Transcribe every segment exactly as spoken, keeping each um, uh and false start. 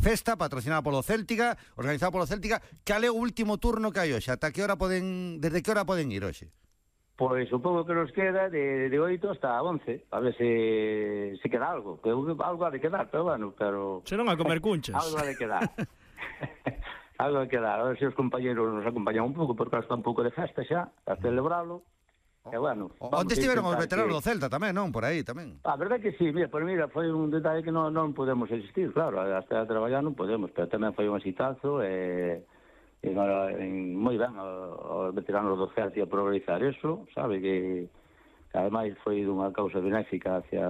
festa patrocinada polo Céltica, organizada polo Céltica. Cal é o último turno que hai hoxe? Ata que hora poden, desde que hora poden ir hoxe? Pois o pouco que nos queda de, de oito hasta once, a ver se, se queda algo, que algo ha de quedar, pero bueno, pero... Se non a comer cunchas. Algo ha de quedar. Algo ha de quedar, a ver se os compañeros nos acompañan un pouco, porque está un pouco de festa xa, a celebrarlo. E bueno, onde estiveron os veteranos do Celta tamén, non? Por aí tamén. A verdade que sí, mira, pues mira, foi un detalle que non, non podemos existir, claro, hasta a traballar non podemos, pero tamén foi un exitazo e, e moi ben os veteranos do Celta a progresar eso, sabe, que, que ademais foi dunha causa benéfica hacia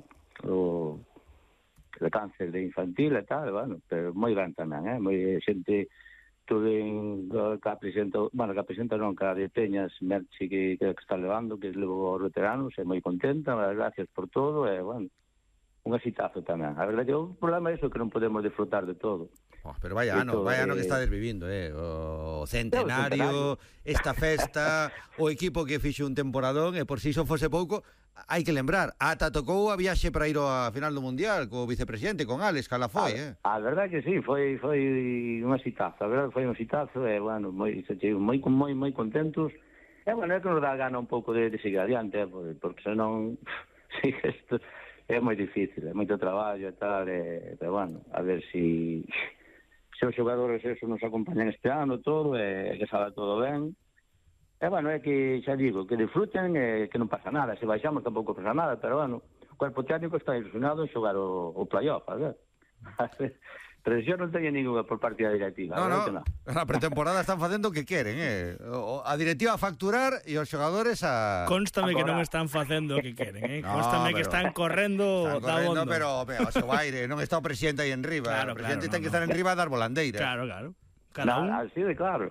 o de cáncer de infantil e tal, bueno, pero moi ben tamén, eh, moi xente tuve que a presenta, bueno, que a presenta non, que a de Peñas Merchi que, que está levando, que levo aos veteranos, é moi contenta, gracias por todo, e, bueno, un exitazo tamén. A verdade que o problema é iso, que non podemos disfrutar de todo. Oh, pero vaya ano, vaya ano que estades vivindo, eh? O centenario, esta festa, o equipo que fixo un temporadón, e por si iso fose pouco, hai que lembrar, ata tocou a viaxe para ir á final do Mundial co vicepresidente, con Alex Calafoi, eh? A verdade que sí, foi foi un exitazo, a verdade foi un exitazo, e, bueno, moi moi moi moi contentos, e, bueno, é que nos dá gana un pouco de, de seguir adiante, porque, porque senón, sí, isto é moi difícil, é moito traballo e tal, e, pero, bueno, a ver si... se os xogadores eso nos acompañan este ano todo, e que salga todo ben. E, bueno, é que, xa digo, que disfruten e que non pasa nada. Se baixamos tampouco pasa nada, pero, bueno, o cuerpo técnico está ilusionado en xogar o, o playoff, a ver. Presión non teño ninguna por parte da directiva. No, no, no. na pretemporada están facendo o que queren, eh? O, a directiva a facturar e os xogadores a... Constame que non están facendo o que queren, eh? No, Constame pero... que están correndo están da correndo, bondo. pero, pero o seu aire, non está o presidente aí en riba. Claro, o presidente claro, ten no, que estar no. en riba a dar volandeiras. Claro, claro. Cada un... un... Así de claro.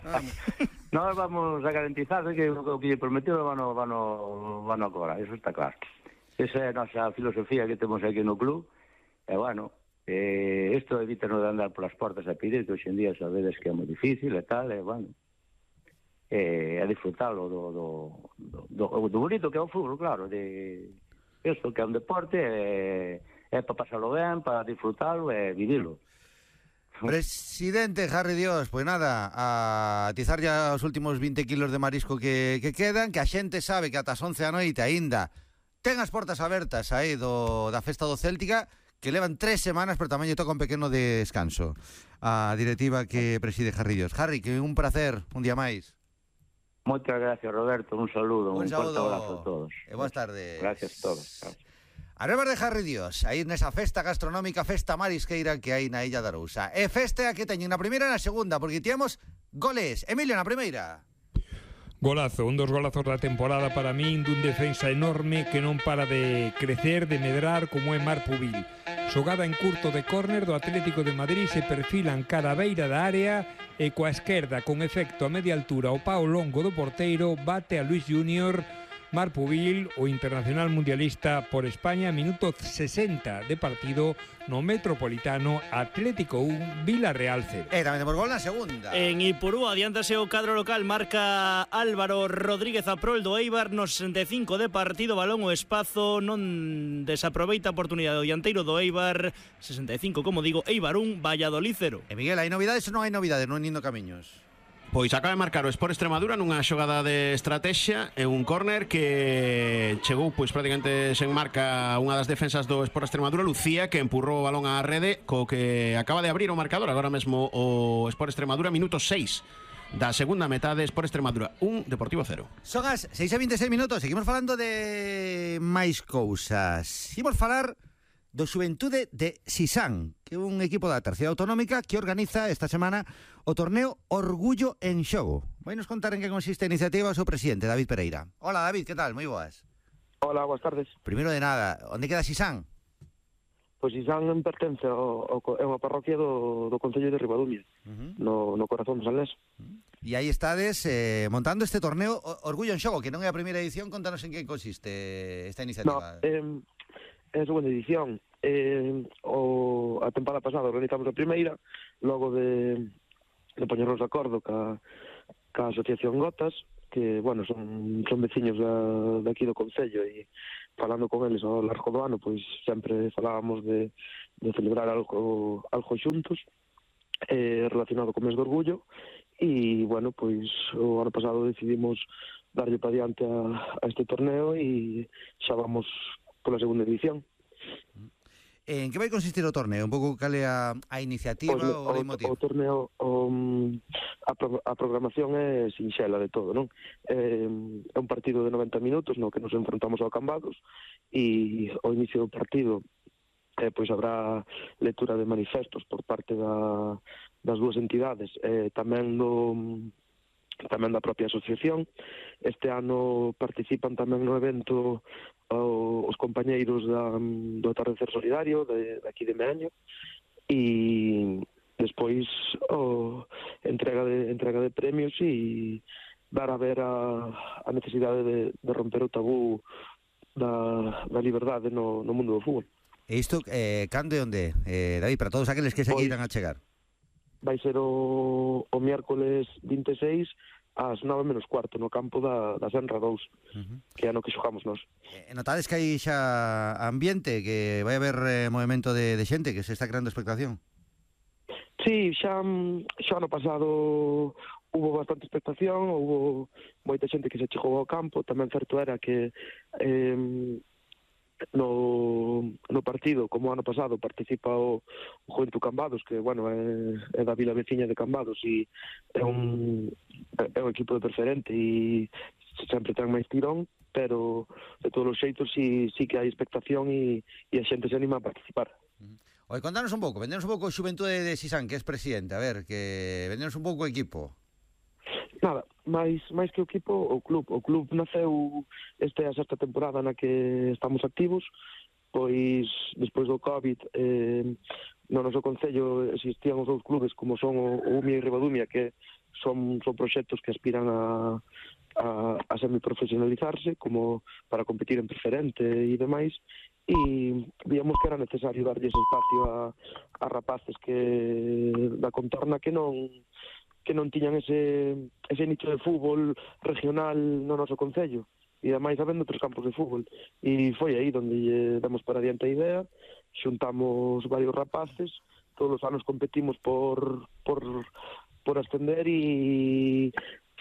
Nós vamos a garantizar que o que lle prometido van van van agora, eso está claro. Esa é a nosa filosofía que temos aquí no club. E, bueno, eh, isto evita non de andar polas portas a pedir, que hoxe en día sabedes que é moi difícil e tal, e, bueno, eh, a disfrutalo do, do, do, do, do bonito que é o fútbol, claro, de isto que é un deporte, é, é para pasalo ben, para disfrutalo e vivilo. Presidente Harry Dios, pois nada, a atizar ya os últimos vinte kilos de marisco que, que quedan, que a xente sabe que ata as once da noite aínda ten as portas abertas aí do, da festa do Céltica, que levan tres semanas, pero tamén lle toca un pequeno descanso a directiva que preside Harry Dios. Harry, que un placer, un día máis. Moitas gracias, Roberto, un saludo, un, un forte abrazo a todos. E boas tardes. Gracias a todos. Gracias. A revés de Harry Dios, aí nesa festa gastronómica, festa marisqueira que hai na Illa da Arousa. E festa que teñen na primeira e na segunda, porque temos goles. Emilio, na primeira. Golazo, un dos golazos da temporada para min, dun defensa enorme que non para de crecer, de medrar, como é Marc Pubil. Xogada en curto de córner do Atlético de Madrid, se perfilan cara a beira da área e coa esquerda, con efecto a media altura, o pau longo do porteiro, bate a Luis Junior. Marc Pubil, o internacional mundialista por España, minuto sesenta de partido no Metropolitano, Atlético un, Villarreal cero. E tamén temos gol na segunda. En Ipurú adiántase o cadro local, marca Álvaro Rodríguez a prol do Eibar no sesenta e cinco de partido, balón o espazo, non desaproveita a oportunidade do dianteiro do Eibar, sesenta e cinco, como digo, Eibar un, Valladolid cero. E Miguel, hai novidades ou non hai novidades? Non indo camiños. Pois acaba de marcar o Sport Extremadura nunha xogada de estrategia e un córner que chegou pois prácticamente sen marca unha das defensas do Sport Extremadura, Lucía, que empurrou o balón á rede, co que acaba de abrir o marcador agora mesmo o Sport Extremadura, minuto seis da segunda metade, Sport Extremadura un, Deportivo cero. Son as seis e vinte e seis minutos, seguimos falando de máis cousas. Seguimos falar do Xuventude de Sisán, que é un equipo da terceira autonómica que organiza esta semana o torneo Orgullo en Xogo. Vai nos contar en que consiste a iniciativa o seu presidente, David Pereira. Hola, David, que tal? Moi boas. Hola, boas tardes. Primeiro de nada, onde queda Sisán? Pois Sisán pertence ao, ao, é unha parroquia do, do Concello de Ribadumia, uh-huh. no, no corazón de Salés. Uh-huh. E aí estades eh, montando este torneo Orgullo en Xogo, que non é a primeira edición. Contanos en que consiste esta iniciativa. No, eh... é a segunda edición. Eh, o, a temporada pasada organizamos a primeira, logo de, de poñernos de acordo ca, ca Asociación Gotas, que, bueno, son, son veciños da, de aquí do Concello, e falando con eles ao largo do ano, pois sempre falábamos de, de celebrar algo, algo xuntos, eh, relacionado co mes do orgullo, e, bueno, pois o ano pasado decidimos darlle para diante a, a este torneo e xa vamos pola segunda edición. En que vai consistir o torneo? Un pouco cal é a, a iniciativa o, ou o motivo? O torneo, o, a, pro, a programación é sinxela de todo, non? É, é un partido de noventa minutos no que nos enfrontamos ao Cambados, e ao inicio do partido eh, pois habrá lectura de manifestos por parte da, das dúas entidades, eh, tamén do tamén da propia asociación. Este ano participan tamén no evento o, os compañeiros da, do Atardecer Solidario de, de aquí de Meaño, e despois o, entrega, de, entrega de premios e dar a ver a, a necesidade de, de romper o tabú da, da liberdade no, no mundo do fútbol. E isto, eh, cando e onde, eh, David, para todos aqueles que se Pois, queiran a chegar? Vai ser o, o miércoles vinte e seis ás nove menos cuarto no campo da, da Senra dous, uh-huh. que é no que xogamos nós. Eh, notades que hai xa ambiente, que vai haber eh, movimento de, de xente, que se está creando expectación? Sí, xa, xa ano pasado hubo bastante expectación, hubo moita xente que se chegou ao campo, tamén certo era que eh, no, no partido, como ano pasado, participa o, o Juventud Cambados, que, bueno, é, é da vila veciña de Cambados, e é un, é un equipo de preferente e sempre ten máis tirón, pero de todos os xeitos sí, sí que hai expectación e, e a xente se anima a participar. Oi, contanos un pouco, vendenos un pouco o Xuventude de Sisán, que é presidente, a ver, que vendenos un pouco o equipo. Nada, máis máis que o equipo, o club. O club naceu esta a sexta temporada na que estamos activos, pois despois do COVID eh, no noso concello existían os dous clubes como son o, o Umia e Ribadumia, que son, son proxectos que aspiran a, a, a semiprofesionalizarse como para competir en preferente e demais, e víamos que era necesario darlles espacio a, a rapaces que da contorna que non que non tiñan ese, ese nicho de fútbol regional no noso concello, e ademais habendo outros campos de fútbol, e foi aí onde lle damos para adiante a idea, xuntamos varios rapaces, todos os anos competimos por por, por ascender, e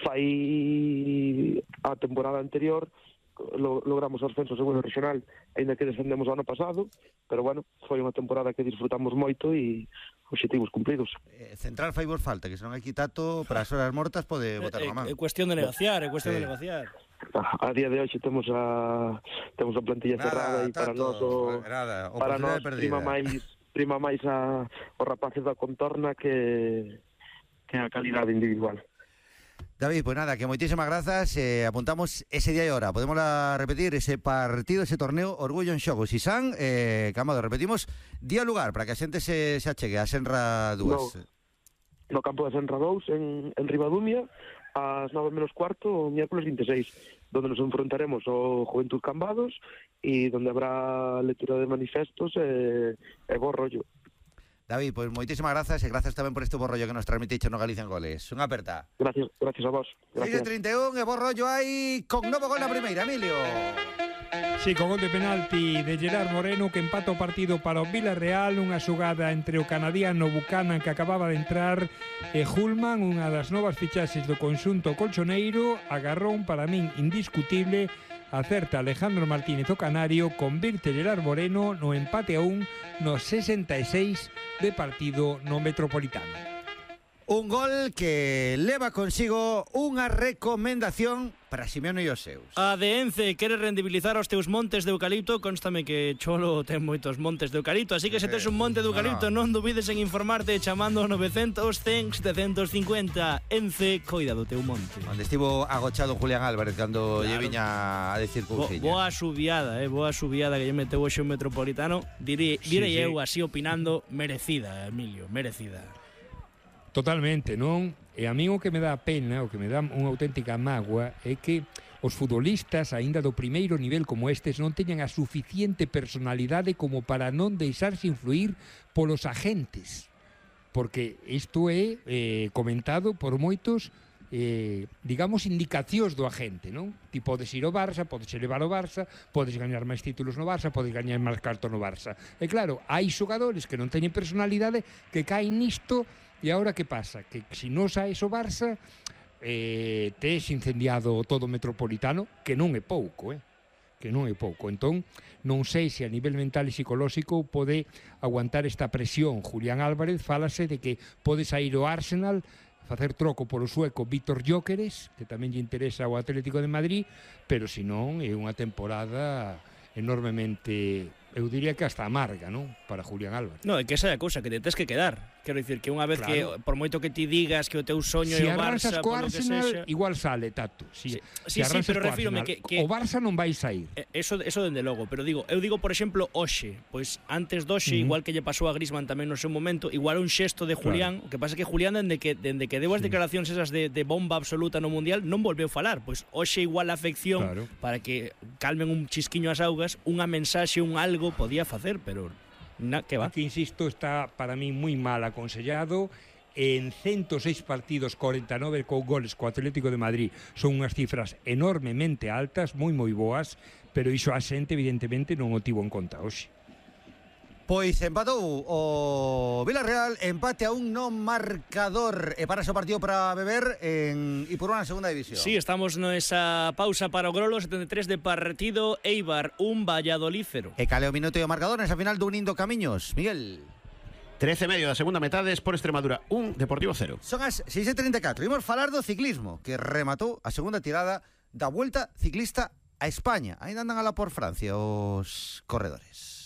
fai a temporada anterior lo, logramos o ascenso segundo regional, aínda que descendemos o ano pasado, pero bueno, foi unha temporada que disfrutamos moito e obxectivos cumplidos. Eh, Central fai vos falta, que se non hai quitato para as horas mortas pode botar a man. É cuestión de negociar, é cuestión Sí. de negociar. A, a día de hoxe temos a temos a plantilla Nada, cerrada e para Tato, nós o, nada, para nós oportunidade perdida. prima máis prima máis a os rapaces da contorna que que a calidade individual. David, pues nada, que moitísimas grazas, eh, apuntamos ese día e hora, podemos la repetir ese partido, ese torneo Orgullo en Xogo Sisán, eh, Camado, repetimos día e lugar para que a xente se, se achegue a Senra dúas. No, no campo da Senra dous en, en Ribadumia ás nove menos cuarto o miércoles vinte e seis, donde nos enfrontaremos ao Juventud Cambados e donde habrá lectura de manifestos e, e bo rollo. David, pues moitísimas grazas e grazas tamén por este bo rollo que nos transmitiche no Galicia en Goles. Unha aperta. Gracias, gracias a vos. seis e trinta e un e bo rollo hai con novo gol na primeira, Emilio. Sí, con gol de penalti de Gerard Moreno que empata o partido para o Villarreal, unha xogada entre o canadiano Buchanan que acababa de entrar e Hulman, unha das novas fichaxes do conxunto colchoneiro, agarrou un para min indiscutible, acerta Alejandro Martínez o canario, convirte Gerard Moreno no empate a un no sesenta e seis de partido no Metropolitano. Un gol que leva consigo unha recomendación para Simeone e os seus. A de Ence quere rendibilizar os teus montes de eucalipto. Constame que Cholo ten moitos montes de eucalipto, así que se tes un monte de eucalipto non dubides en informarte chamando novecentos, cen, setecientos cincuenta. Ence, coida do teu monte. Onde estivo agochado Julián Álvarez cando Claro. lle viña a decir Bo, cousiña. boa subiada, eh, boa subiada que lle meteu hoxe o Metropolitano. Direi, direi Sí, sí. eu así opinando, merecida, Emilio, merecida. Totalmente, non? E a mí o que me dá pena, o que me dá unha auténtica mágoa é que os futbolistas, aínda do primeiro nivel como estes, non teñan a suficiente personalidade como para non deixarse influir polos agentes. Porque isto é eh, comentado por moitos eh, digamos, indicacións do agente, non? Ti podes ir ao Barça, podes elevar ao Barça, podes gañar máis títulos no Barça, podes gañar máis cartos no Barça. E claro, hai xogadores que non teñen personalidade que caen nisto, e agora que pasa? Que se non saes ao Barça, eh, tes incendiado todo o Metropolitano, que non é pouco, eh? que non é pouco. Entón, non sei se a nivel mental e psicolóxico pode aguantar esta presión. Julián Álvarez fálase de que pode sair ao Arsenal, facer troco polo sueco Vítor Gyökeres, que tamén lle interesa ao Atlético de Madrid, pero se non é unha temporada enormemente, eu diría que hasta amarga, non? Para Julián Álvarez. No, é que esa é a cousa, que te tes que quedar. Quero dicir que unha vez claro. que, por moito que ti digas que o teu soño si é o Barça, co Arsenal, igual sale, Tato. Si, sí, sí, si sí, pero refírome que, que... O Barça non vai sair. Eso, eso dende logo, pero digo, eu digo, por exemplo, hoxe, pois antes do hoxe, uh -huh. igual que lle pasou a Griezmann tamén no seu momento, igual un xesto de Julián, claro. o que pasa é que Julián, dende que, dende que deu as sí. declaracións esas de, de bomba absoluta no Mundial, non volveu falar. Pois hoxe igual a afección, claro. para que calmen un chisquiño as augas, unha mensaxe, un algo, podía facer, pero... Na, que va? Aquí, insisto, está para mí moi mal aconsellado. En ciento seis partidos, cuarenta y nueve con goles co Atlético de Madrid. Son unhas cifras enormemente altas, moi moi boas, pero iso a xente evidentemente non o tivo en conta hoxe. Pois empatou o Villarreal, empate a un non marcador, e para ese partido para beber en Ipurúa na segunda división. Sí, estamos nesa pausa para o Grolo, setenta e tres de partido, Eibar un, Valladolid cero. E cale o minuto e o marcador nesa final do Unindo Camiños, Miguel. trece e medio da segunda metade, Sport Extremadura un, Deportivo cero. Son as seis e trinta e catro. Imos falar do ciclismo, que rematou a segunda tirada da Vuelta Ciclista a España. Ainda andan alá por Francia os corredores.